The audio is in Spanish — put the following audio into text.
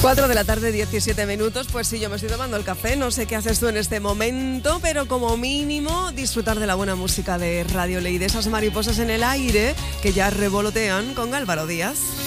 4 de la tarde, 17 minutos. Pues sí, yo me estoy tomando el café. No sé qué haces tú en este momento, pero como mínimo disfrutar de la buena música de Radio Ley, de esas mariposas en el aire que ya revolotean con Álvaro Díaz.